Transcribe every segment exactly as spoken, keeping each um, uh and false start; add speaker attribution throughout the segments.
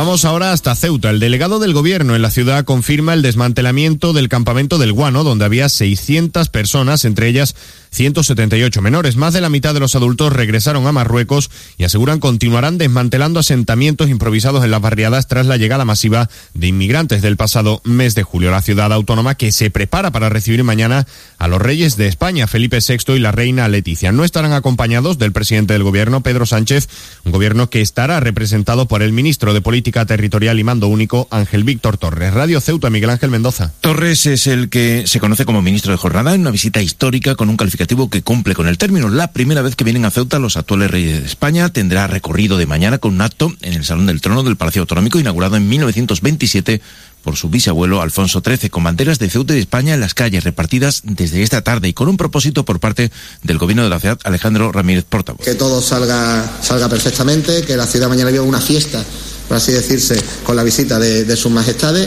Speaker 1: vamos ahora hasta Ceuta. El delegado del gobierno en la ciudad confirma el desmantelamiento del campamento del Guano, donde había seiscientas personas, entre ellas ciento setenta y ocho menores. Más de la mitad de los adultos regresaron a Marruecos y aseguran continuarán desmantelando asentamientos improvisados en las barriadas tras la llegada masiva de inmigrantes del pasado mes de julio. La ciudad autónoma que se prepara para recibir mañana a los reyes de España, Felipe sexto y la reina Leticia. No estarán acompañados del presidente del gobierno, Pedro Sánchez, un gobierno que estará representado por el ministro de Política Territorial y Mando Único, Ángel Víctor Torres. Radio Ceuta, Miguel Ángel Mendoza.
Speaker 2: Torres es el que se conoce como ministro de jornada en una visita histórica con un calificativo que cumple con el término. La primera vez que vienen a Ceuta los actuales reyes de España. Tendrá recorrido de mañana con un acto en el Salón del Trono del Palacio Autonómico, inaugurado en mil novecientos veintisiete por su bisabuelo Alfonso trece, con banderas de Ceuta y de España en las calles repartidas desde esta tarde y con un propósito por parte del gobierno de la ciudad, Alejandro Ramírez Portavoz.
Speaker 3: Que todo salga, salga perfectamente, que la ciudad mañana viva una fiesta, por así decirse, con la visita de, de sus majestades,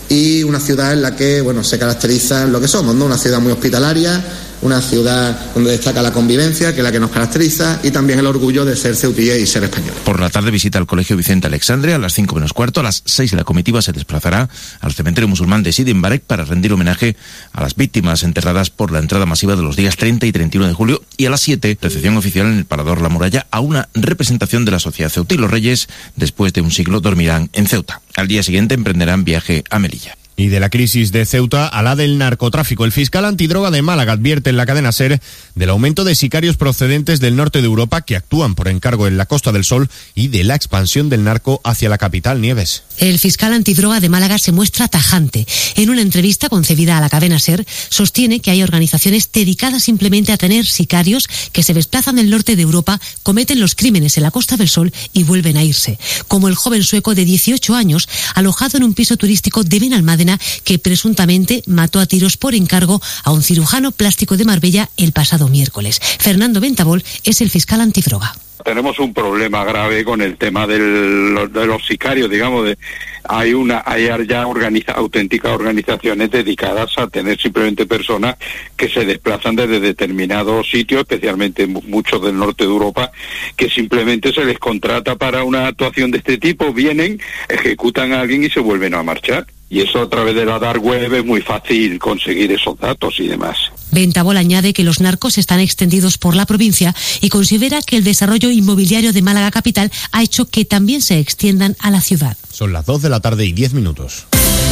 Speaker 3: y una ciudad en la que, bueno, se caracteriza en lo que somos, ¿no? Una ciudad muy hospitalaria, una ciudad donde destaca la convivencia, que es la que nos caracteriza, y también el orgullo de ser ceutillés y ser español.
Speaker 2: Por la tarde visita al Colegio Vicente Alexandre a las cinco menos cuarto. A las seis la comitiva se desplazará al cementerio musulmán de Sidi Mbarek para rendir homenaje a las víctimas enterradas por la entrada masiva de los días treinta y treinta y uno de julio, y a las siete, recepción oficial en el Parador La Muralla a una representación de la sociedad ceutí. Los reyes, después de un siglo, dormirán en Ceuta. Al día siguiente emprenderán viaje a Melilla.
Speaker 1: Y de la crisis de Ceuta a la del narcotráfico. El fiscal antidroga de Málaga advierte en la cadena SER del aumento de sicarios procedentes del norte de Europa que actúan por encargo en la Costa del Sol y de la expansión del narco hacia la capital. Nieves.
Speaker 4: El fiscal antidroga de Málaga se muestra tajante. En una entrevista concedida a la cadena SER, sostiene que hay organizaciones dedicadas simplemente a tener sicarios que se desplazan del norte de Europa, cometen los crímenes en la Costa del Sol y vuelven a irse. Como el joven sueco de dieciocho años, alojado en un piso turístico de Benalmádena, que presuntamente mató a tiros por encargo a un cirujano plástico de Marbella el pasado miércoles. Fernando Ventabol es el fiscal antidroga.
Speaker 5: Tenemos un problema grave con el tema del, de los sicarios, digamos, de, hay una hay ya organiza, auténticas organizaciones dedicadas a tener simplemente personas que se desplazan desde determinados sitios, especialmente muchos del norte de Europa, que simplemente se les contrata para una actuación de este tipo, vienen, ejecutan a alguien y se vuelven a marchar. Y eso a través de la dark web es muy fácil conseguir esos datos y demás.
Speaker 4: Ventabol añade que los narcos están extendidos por la provincia y considera que el desarrollo inmobiliario de Málaga capital ha hecho que también se extiendan a la ciudad.
Speaker 1: Son las dos de la tarde y diez minutos.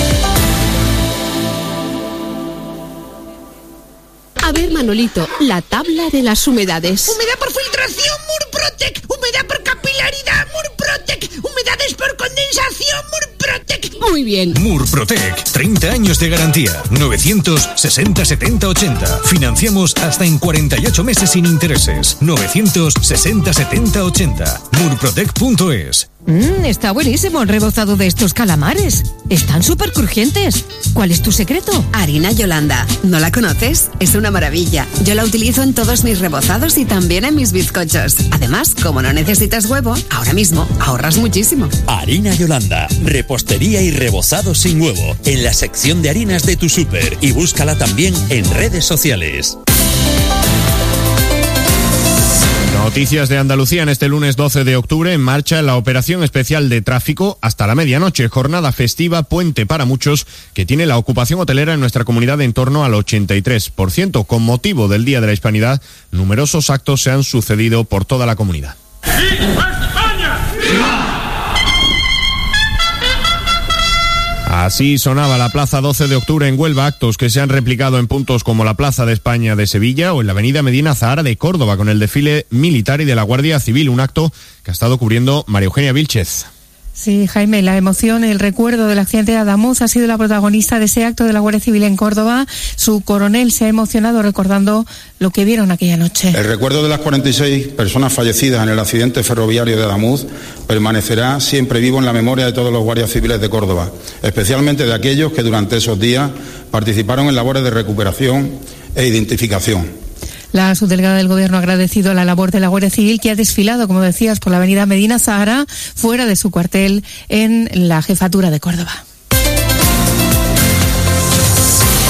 Speaker 6: A ver, Manolito, la tabla de las humedades.
Speaker 7: Humedad por filtración, Murprotec. Humedad por capilaridad, Murprotec. Humedades por condensación, Murprotec.
Speaker 6: Muy bien.
Speaker 8: Murprotec, treinta años de garantía. novecientos sesenta setenta ochenta. Financiamos hasta en cuarenta y ocho meses sin intereses. novecientos sesenta setenta ochenta. murprotec punto es.
Speaker 9: Mmm, está buenísimo el rebozado de estos calamares. Están súper crujientes. ¿Cuál es tu secreto?
Speaker 10: Harina Yolanda. ¿No la conoces? Es una maravilla. Yo la utilizo en todos mis rebozados y también en mis bizcochos. Además, como no necesitas huevo, ahora mismo ahorras muchísimo.
Speaker 11: Harina Yolanda. Repostería y rebozado sin huevo. En la sección de harinas de tu súper. Y búscala también en redes sociales.
Speaker 1: Noticias de Andalucía en este lunes doce de octubre. En marcha la operación especial de tráfico hasta la medianoche. Jornada festiva, puente para muchos, que tiene la ocupación hotelera en nuestra comunidad en torno al ochenta y tres por ciento. Con motivo del Día de la Hispanidad, numerosos actos se han sucedido por toda la comunidad. ¡Viva España! ¡Viva! Así sonaba la Plaza doce de octubre en Huelva, actos que se han replicado en puntos como la Plaza de España de Sevilla o en la Avenida Medina Zahara de Córdoba con el desfile militar y de la Guardia Civil, un acto que ha estado cubriendo María Eugenia Vilchez.
Speaker 12: Sí, Jaime, la emoción, el recuerdo del accidente de Adamuz ha sido la protagonista de ese acto de la Guardia Civil en Córdoba. Su coronel se ha emocionado recordando lo que vieron aquella noche.
Speaker 13: El recuerdo de las cuarenta y seis personas fallecidas en el accidente ferroviario de Adamuz permanecerá siempre vivo en la memoria de todos los guardias civiles de Córdoba, especialmente de aquellos que durante esos días participaron en labores de recuperación e identificación.
Speaker 12: La subdelegada del Gobierno ha agradecido la labor de la Guardia Civil, que ha desfilado, como decías, por la avenida Medina Zahara, fuera de su cuartel en la Jefatura de Córdoba.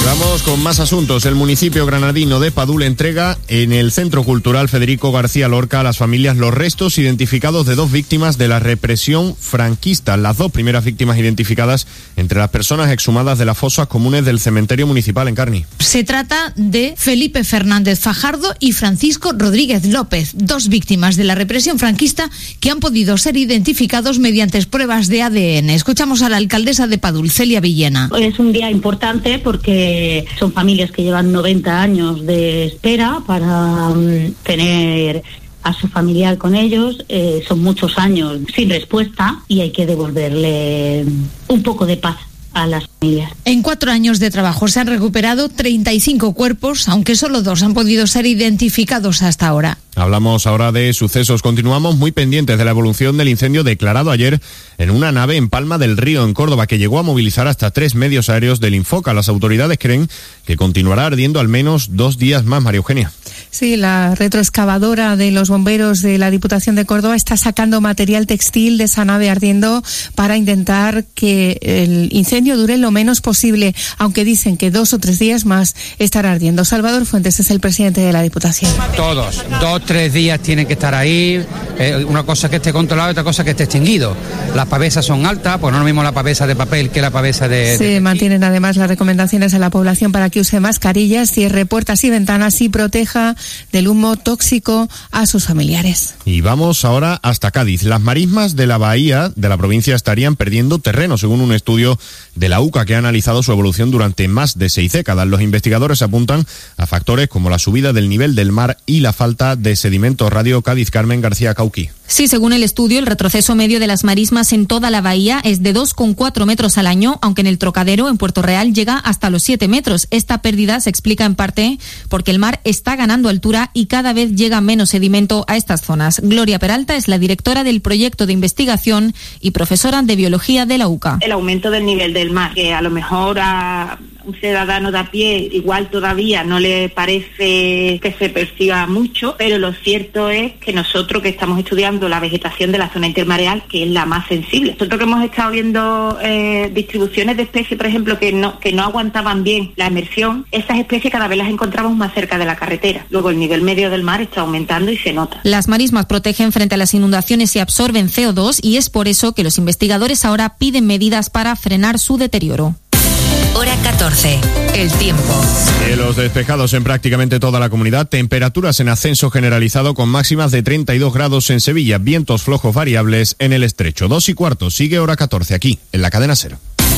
Speaker 1: Vamos con más asuntos. El municipio granadino de Padul entrega en el Centro Cultural Federico García Lorca a las familias los restos identificados de dos víctimas de la represión franquista. Las dos primeras víctimas identificadas entre las personas exhumadas de las fosas comunes del cementerio municipal en Carni.
Speaker 14: Se trata de Felipe Fernández Fajardo y Francisco Rodríguez López, dos víctimas de la represión franquista que han podido ser identificados mediante pruebas de A D N. Escuchamos a la alcaldesa de Padul, Celia Villena.
Speaker 15: Es un día importante porque son familias que llevan noventa años de espera para um, tener a su familiar con ellos, eh, son muchos años sin respuesta y hay que devolverle un poco de paz a las familias.
Speaker 14: En cuatro años de trabajo se han recuperado treinta y cinco cuerpos, aunque solo dos han podido ser identificados hasta ahora.
Speaker 1: Hablamos ahora de sucesos. Continuamos muy pendientes de la evolución del incendio declarado ayer en una nave en Palma del Río, en Córdoba, que llegó a movilizar hasta tres medios aéreos del Infoca. Las autoridades creen que continuará ardiendo al menos dos días más, María Eugenia.
Speaker 12: Sí, la retroexcavadora de los bomberos de la Diputación de Córdoba está sacando material textil de esa nave ardiendo para intentar que el incendio dure lo menos posible, aunque dicen que dos o tres días más estará ardiendo. Salvador Fuentes es el presidente de la Diputación.
Speaker 16: Todos, dos, tres días tienen que estar ahí. Eh, una cosa que esté controlado y otra cosa que esté extinguido. Las pavesas son altas, pues no es lo mismo la pavesa de papel que la pavesa de...
Speaker 12: Se
Speaker 16: de...
Speaker 12: mantienen además las recomendaciones a la población para que use mascarillas, cierre puertas y ventanas y proteja del humo tóxico a sus familiares.
Speaker 1: Y vamos ahora hasta Cádiz. Las marismas de la bahía de la provincia estarían perdiendo terreno, según un estudio de la U C A que ha analizado su evolución durante más de seis décadas. Los investigadores apuntan a factores como la subida del nivel del mar y la falta de sedimentos. Radio Cádiz, Carmen García Cauqui.
Speaker 17: Sí, según el estudio, el retroceso medio de las marismas en toda la bahía es de dos coma cuatro metros al año, aunque en el Trocadero, en Puerto Real, llega hasta los siete metros. Esta pérdida se explica en parte porque el mar está ganando altura y cada vez llega menos sedimento a estas zonas. Gloria Peralta es la directora del proyecto de investigación y profesora de biología de la U C A.
Speaker 18: El aumento del nivel del mar, que a lo mejor a un ciudadano de a pie igual todavía no le parece que se perciba mucho, pero lo cierto es que nosotros que estamos estudiando la vegetación de la zona intermareal, que es la más sensible, nosotros que hemos estado viendo eh, distribuciones de especies, por ejemplo, que no que no aguantaban bien la emersión, esas especies cada vez las encontramos más cerca de la carretera. Luego el nivel medio del mar está aumentando y se nota.
Speaker 17: Las marismas protegen frente a las inundaciones y absorben C O dos y es por eso que los investigadores ahora piden medidas para frenar su deterioro.
Speaker 19: Hora catorce. El tiempo.
Speaker 1: Cielos despejados en prácticamente toda la comunidad. Temperaturas en ascenso generalizado con máximas de treinta y dos grados en Sevilla. Vientos flojos variables en el estrecho. Dos y cuarto. Sigue Hora catorce aquí, en la cadena Ser.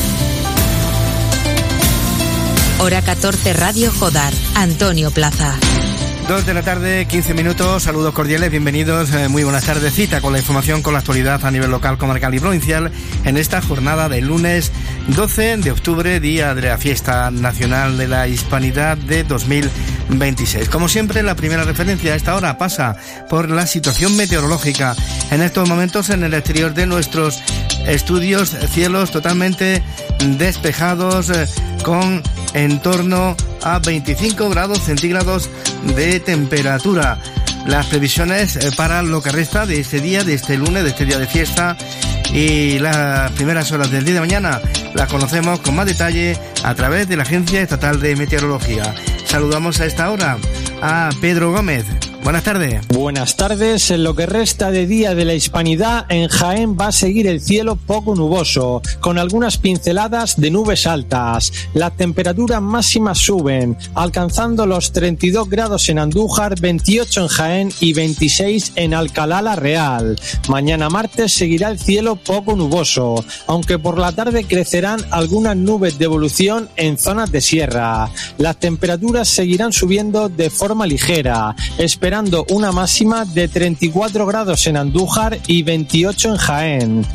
Speaker 19: Hora catorce Radio Jodar. Antonio Plaza.
Speaker 20: Dos de la tarde, quince minutos, saludos cordiales, bienvenidos, eh, muy buenas tardes, cita con la información, con la actualidad a nivel local, comarcal y provincial en esta jornada del lunes doce de octubre, día de la Fiesta Nacional de la Hispanidad de dos mil veintiséis. Como siempre, la primera referencia a esta hora pasa por la situación meteorológica. En estos momentos, en el exterior de nuestros estudios, cielos totalmente despejados, eh, con en torno a veinticinco grados centígrados de temperatura. Las previsiones para lo que resta de este día, de este lunes, de este día de fiesta, y las primeras horas del día de mañana las conocemos con más detalle a través de la Agencia Estatal de Meteorología. Saludamos a esta hora a Pedro Gómez. Buenas tardes.
Speaker 21: Buenas tardes. En lo que resta de día de la Hispanidad, en Jaén va a seguir el cielo poco nuboso, con algunas pinceladas de nubes altas. Las temperaturas máximas suben, alcanzando los treinta y dos grados en Andújar, veintiocho en Jaén y veintiséis en Alcalá la Real. Mañana martes seguirá el cielo poco nuboso, aunque por la tarde crecerán algunas nubes de evolución en zonas de sierra. Las temperaturas seguirán subiendo de forma ligera, esperando una máxima de treinta y cuatro grados en Andújar y veintiocho en Jaén.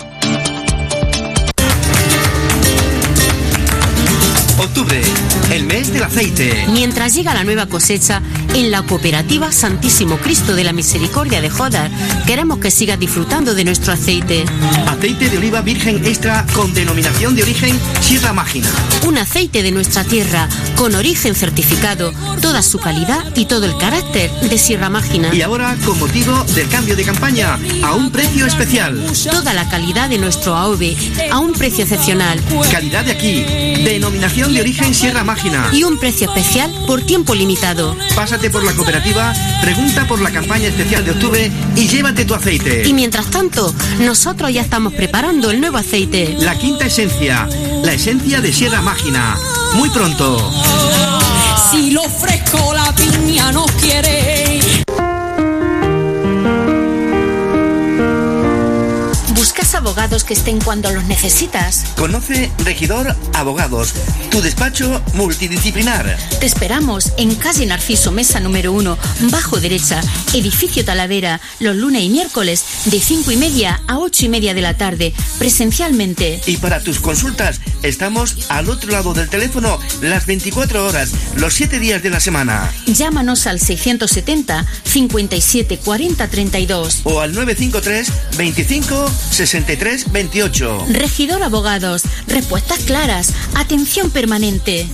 Speaker 22: Octubre, el mes del aceite.
Speaker 23: Mientras llega la nueva cosecha, en la cooperativa Santísimo Cristo de la Misericordia de Jodar, queremos que sigas disfrutando de nuestro aceite.
Speaker 22: Aceite de oliva virgen extra con denominación de origen Sierra Mágina.
Speaker 23: Un aceite de nuestra tierra, con origen certificado, toda su calidad y todo el carácter de Sierra Mágina.
Speaker 22: Y ahora, con motivo del cambio de campaña, a un precio especial.
Speaker 23: Toda la calidad de nuestro A O V E, a un precio excepcional.
Speaker 22: Calidad de aquí, denominación de origen Sierra Mágina. Máquina.
Speaker 23: Y un precio especial por tiempo limitado.
Speaker 22: Pásate por la cooperativa, pregunta por la campaña especial de octubre y llévate tu aceite.
Speaker 23: Y mientras tanto, nosotros ya estamos preparando el nuevo aceite.
Speaker 22: La quinta esencia, la esencia de Sierra Mágina. Muy pronto.
Speaker 2: Si lo fresco la piña no quiere.
Speaker 23: ¿Buscas abogados que estén cuando los necesitas?
Speaker 22: Conoce Regidor Abogados, tu despacho multidisciplinar.
Speaker 23: Te esperamos en calle Narciso Mesa número uno, bajo derecha, edificio Talavera, los lunes y miércoles de cinco y media a ocho y media de la tarde, presencialmente.
Speaker 22: Y para tus consultas, estamos al otro lado del teléfono las veinticuatro horas, los siete días de la semana.
Speaker 23: Llámanos al seiscientos setenta, cincuenta y siete, cuarenta, treinta y dos.
Speaker 22: O al nueve cinco tres, veinticinco, sesenta y tres, veintiocho.
Speaker 23: Regidor Abogados, respuestas claras, atención permanente.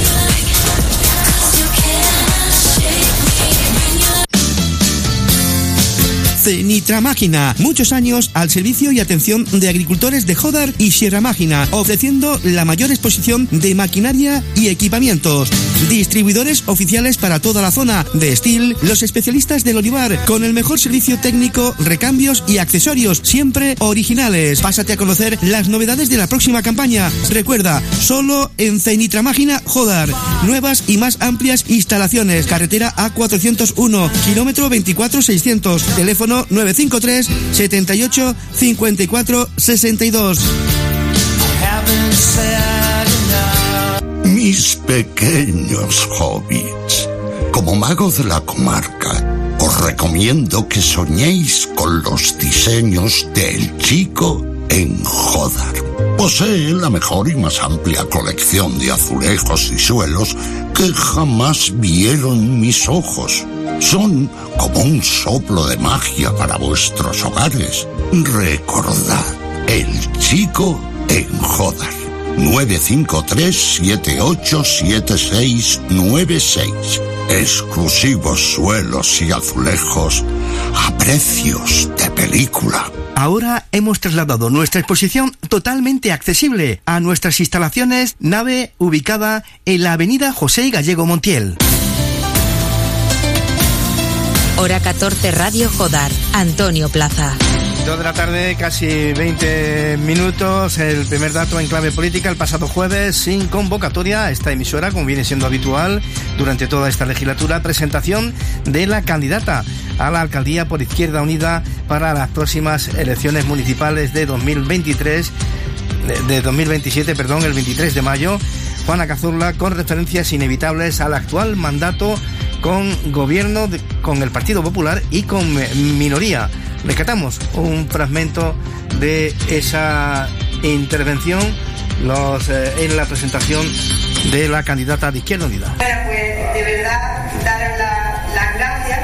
Speaker 22: Cenitra Máquina, muchos años al servicio y atención de agricultores de Jódar y Sierra Mágina, ofreciendo la mayor exposición de maquinaria y equipamientos. Distribuidores oficiales para toda la zona de Steel, los especialistas del olivar, con el mejor servicio técnico, recambios y accesorios, siempre originales. Pásate a conocer las novedades de la próxima campaña. Recuerda, solo en Cenitra Máquina Jódar. Nuevas y más amplias instalaciones. Carretera A cuatrocientos uno, kilómetro veinticuatro seiscientos, teléfono nueve cinco tres, setenta y ocho, cincuenta y cuatro, sesenta y dos.
Speaker 3: Mis pequeños hobbits, como mago de la comarca, os recomiendo que soñéis con los diseños del Chico en Jódar. Posee la mejor y más amplia colección de azulejos y suelos que jamás vieron mis ojos. Son como un soplo de magia para vuestros hogares. Recordad, el Chico en Jódar. nueve cinco tres, siete ocho siete seis nueve seis. Exclusivos suelos y azulejos a precios de película.
Speaker 22: Ahora hemos trasladado nuestra exposición totalmente accesible a nuestras instalaciones, nave ubicada en la avenida José Gallego Montiel.
Speaker 19: Hora catorce Radio Jódar, Antonio Plaza.
Speaker 20: dos de la tarde, casi veinte minutos. El primer dato en clave política: el pasado jueves, sin convocatoria a esta emisora, como viene siendo habitual durante toda esta legislatura, presentación de la candidata a la alcaldía por Izquierda Unida para las próximas elecciones municipales de dos mil veintitrés, de dos mil veintisiete, perdón, el veintitrés de mayo. Juana Cazorla, con referencias inevitables al actual mandato con gobierno, de, con el Partido Popular y con minoría. Rescatamos un fragmento de esa intervención los, eh, en la presentación de la candidata de Izquierda Unida.
Speaker 5: Bueno, pues de verdad daros las la gracias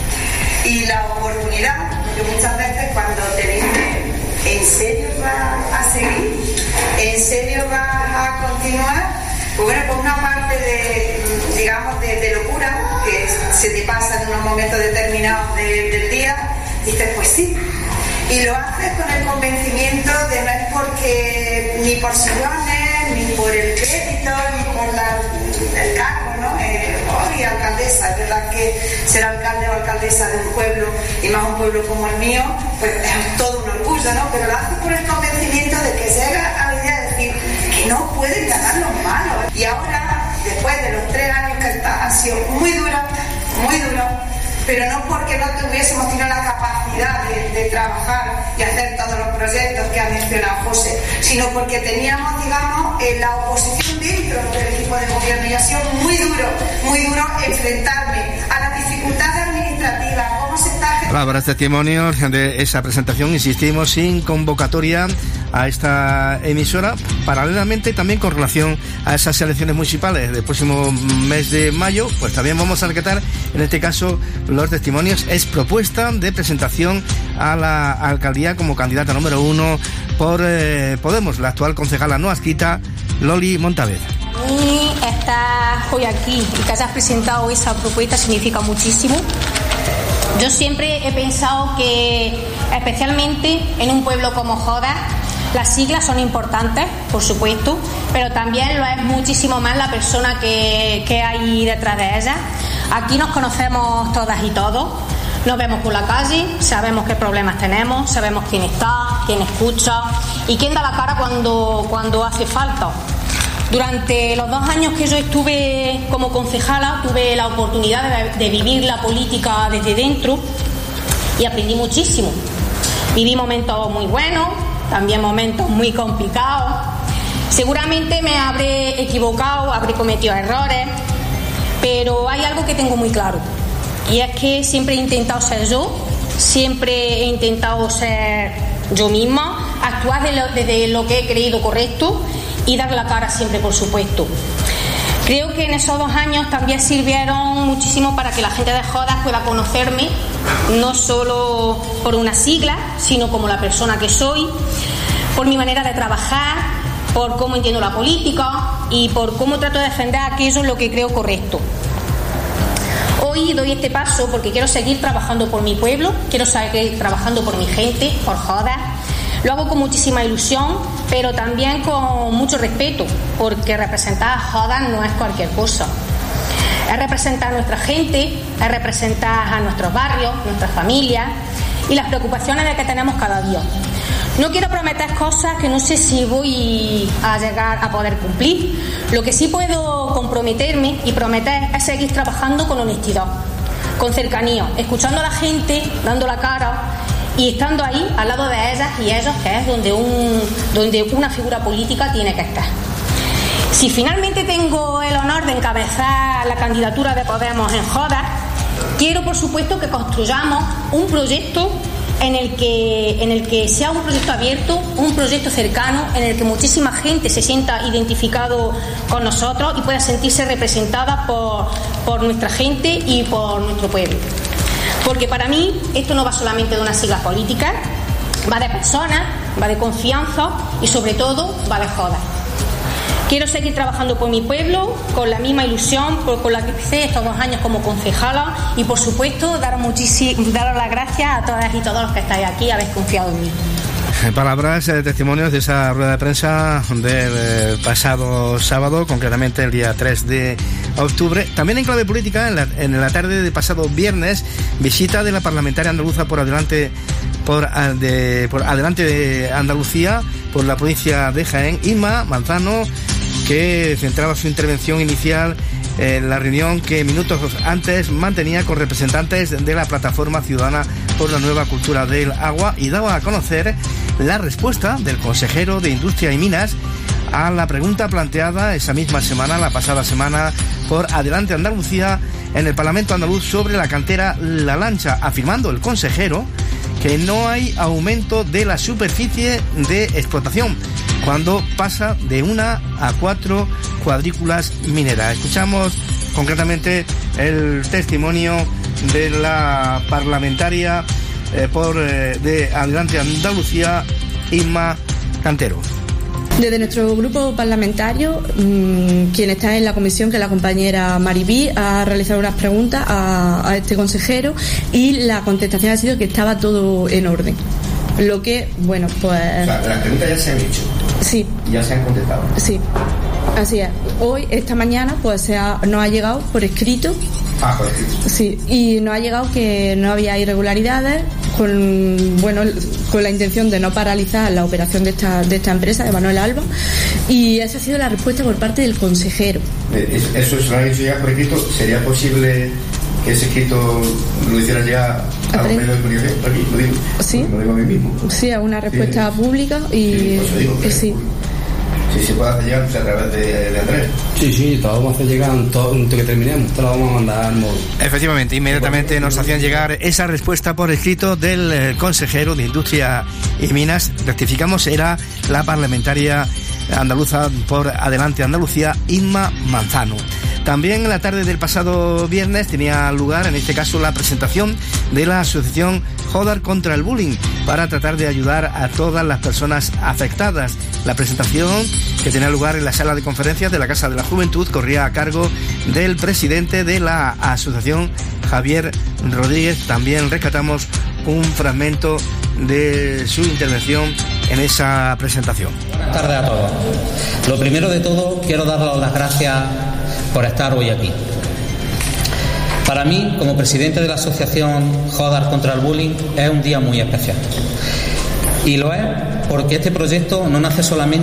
Speaker 5: y la oportunidad, porque muchas veces cuando te dicen ¿en serio vas a seguir? ¿En serio vas a continuar? Pues bueno, por una parte de, digamos, de, de locura, que se te pasa en unos momentos determinados de, del día, dices, pues sí. Y lo haces con el convencimiento de no es porque, ni por sillones, ni por el crédito, ni por la, el cargo, ¿no? Eh, hoy alcaldesa, es verdad que ser alcalde o alcaldesa de un pueblo, y más un pueblo como el mío, pues es todo un orgullo, ¿no? Pero lo haces por el convencimiento de que llega a la idea de decir que no pueden ganar los malos. Y ahora, después de los tres años que han sido muy duros, muy duros, pero no porque no tuviésemos tenido la capacidad de, de trabajar y hacer todos los proyectos que ha mencionado José, sino porque teníamos, digamos, eh, la oposición dentro del equipo de gobierno, y ha sido muy duro, muy duro enfrentarme a las dificultades administrativas, cómo se está...
Speaker 20: Palabras, testimonios de esa presentación, insistimos, sin convocatoria a esta emisora, paralelamente también con relación a esas elecciones municipales del próximo mes de mayo. Pues también vamos a rescatar, en este caso, los testimonios. Es propuesta de presentación a la alcaldía como candidata número uno por eh, Podemos, la actual concejala no adscrita, Loli Montavez.
Speaker 24: Y estar hoy aquí y que hayas presentado esa propuesta significa muchísimo. Yo siempre he pensado que, especialmente en un pueblo como Jódar, Las siglas son importantes, por supuesto, pero también lo es muchísimo más la persona que, que hay detrás de ella. Aquí nos conocemos todas y todos, nos vemos por la calle, sabemos qué problemas tenemos, sabemos quién está, quién escucha y quién da la cara cuando, cuando hace falta. Durante los dos años que yo estuve como concejala, tuve la oportunidad de, de vivir la política desde dentro y aprendí muchísimo. Viví momentos muy buenos, también momentos muy complicados. Seguramente me habré equivocado, habré cometido errores, pero hay algo que tengo muy claro, y es que siempre he intentado ser yo, siempre he intentado ser yo misma, actuar de lo, desde lo que he creído correcto y dar la cara siempre, por supuesto. Creo que en esos dos años también sirvieron muchísimo para que la gente de Jodas pueda conocerme, no solo por una sigla, sino como la persona que soy, por mi manera de trabajar, por cómo entiendo la política y por cómo trato de defender aquello en lo que creo correcto. Hoy doy este paso porque quiero seguir trabajando por mi pueblo, quiero seguir trabajando por mi gente, por Jodas. Lo hago con muchísima ilusión, pero también con mucho respeto, porque representar a Jodas no es cualquier cosa. Es representar a nuestra gente, es representar a nuestros barrios, nuestras familias y las preocupaciones de que tenemos cada día. No quiero prometer cosas que no sé si voy a llegar a poder cumplir. Lo que sí puedo comprometerme y prometer es seguir trabajando con honestidad, con cercanía, escuchando a la gente, dando la cara y estando ahí al lado de ellas y ellos, que es donde, un, donde una figura política tiene que estar. Si finalmente tengo el honor de encabezar la candidatura de Podemos en Jodas, quiero por supuesto que construyamos un proyecto en el que, en el que sea un proyecto abierto, un proyecto cercano, en el que muchísima gente se sienta identificado con nosotros y pueda sentirse representada por, por nuestra gente y por nuestro pueblo. Porque para mí esto no va solamente de unas siglas políticas, va de personas, va de confianza y sobre todo va de Jodas. Quiero seguir trabajando por mi pueblo con la misma ilusión por, con la que empecé estos dos años como concejala y por supuesto dar muchísimas dar las gracias a todas y todos los que estáis aquí y habéis confiado en mí.
Speaker 20: Palabras, eh, testimonios de esa rueda de prensa del eh, pasado sábado, concretamente el día tres de octubre. También en clave política, en la, en la tarde de pasado viernes, visita de la parlamentaria andaluza por adelante por, de, por adelante de Andalucía, por la provincia de Jaén, Inma Manzano, que centraba su intervención inicial en la reunión que minutos antes mantenía con representantes de la Plataforma Ciudadana por la Nueva Cultura del Agua y daba a conocer la respuesta del consejero de Industria y Minas a la pregunta planteada esa misma semana, la pasada semana, por Adelante Andalucía en el Parlamento andaluz sobre la cantera La Lancha, afirmando el consejero que no hay aumento de la superficie de explotación cuando pasa de una a cuatro cuadrículas mineras. Escuchamos concretamente el testimonio de la parlamentaria eh, por eh, de Adelante Andalucía, Inma Cantero.
Speaker 4: Desde nuestro grupo parlamentario, mmm, quien está en la comisión, que es la compañera Maribí, ha realizado unas preguntas a, a este consejero y la contestación ha sido que estaba todo en orden. Lo que, bueno, pues...
Speaker 6: O sea, las preguntas ya se han hecho.
Speaker 4: Sí.
Speaker 6: Ya se han contestado.
Speaker 4: Sí, así es. Hoy, esta mañana, pues se ha, nos ha llegado por escrito.
Speaker 6: Ah, por escrito.
Speaker 4: Sí, y nos ha llegado que no había irregularidades, con bueno con la intención de no paralizar la operación de esta de esta empresa, de Manuel Alba, y esa ha sido la respuesta por parte del consejero.
Speaker 6: Eso se lo han hecho ya por escrito. ¿Sería posible que ese escrito lo hiciera llegar a los medios de comunicación? Aquí lo digo,
Speaker 4: sí,
Speaker 6: lo digo a mí mismo.
Speaker 4: Sí, a una respuesta sí, pública y
Speaker 6: sí, pues digo,
Speaker 4: eh, sí.
Speaker 6: Si se puede hacer llegar, pues, a través de, de Andrés.
Speaker 7: Sí, sí, te lo vamos a hacer llegar en todo en que terminemos, te lo vamos a mandar al móvil.
Speaker 20: Efectivamente, inmediatamente nos hacían llegar esa respuesta por escrito del eh, consejero de Industria y Minas. Rectificamos, era la parlamentaria andaluza por Adelante Andalucía, Inma Manzano. También en la tarde del pasado viernes tenía lugar, en este caso, la presentación de la asociación Jodar contra el Bullying para tratar de ayudar a todas las personas afectadas. La presentación, que tenía lugar en la sala de conferencias de la Casa de la Juventud, corría a cargo del presidente de la asociación, Javier Rodríguez. También rescatamos un fragmento de su intervención en esa presentación.
Speaker 8: Buenas tardes a todos. Lo primero de todo, quiero daros las gracias por estar hoy aquí. Para mí, como presidente de la asociación Jodar contra el Bullying, es un día muy especial. Y lo es porque este proyecto no nace solamente